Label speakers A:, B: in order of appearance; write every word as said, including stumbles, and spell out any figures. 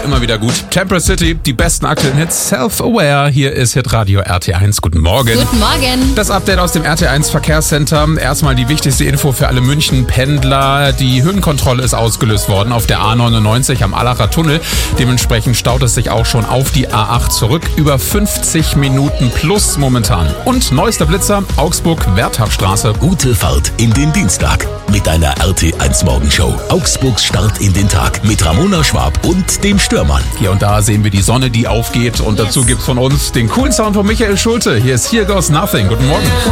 A: immer wieder gut. Temperate City, die besten aktuellen Hits, Self-Aware. Hier ist Hitradio R T eins. Guten Morgen.
B: Guten Morgen.
A: Das Update aus dem R T eins Verkehrscenter. Erstmal die wichtigste Info für alle München-Pendler. Die Höhenkontrolle ist ausgelöst worden auf der A neunundneunzig am Allacher Tunnel. Dementsprechend staut es sich auch schon auf die A acht zurück. Über fünfzig Minuten plus momentan. Und neuester Blitzer, Augsburg-Wertachstraße.
C: Gute Fahrt in den Dienstag mit einer R T eins Morgenshow. Augsburgs Start in den Tag mit Ramona Schwab und dem Stürmann.
A: Hier und da sehen wir die Sonne, die aufgeht. Und
B: Yes.
A: dazu gibt's von uns den coolen Sound von Michael Schulte. Hier ist Here Goes Nothing. Guten Morgen.